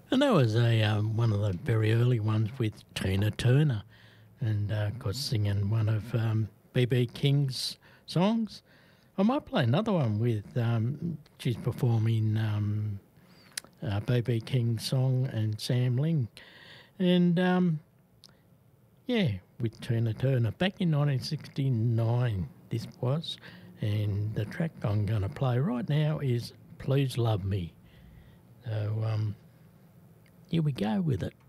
And that was a one of the very early ones with Tina Turner, and of course singing one of BB King's songs. I might play another one with she's performing BB King's song and Sam Ling, and yeah, with Tina Turner back in 1969. This was, and the track I'm going to play right now is "Please Love Me." So here we go with it.